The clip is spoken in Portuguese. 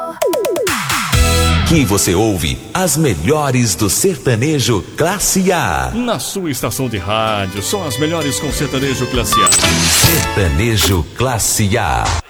Aqui você ouve as melhores do sertanejo Classe A. Na sua estação de rádio, só as melhores com sertanejo Classe A. Sertanejo Classe A.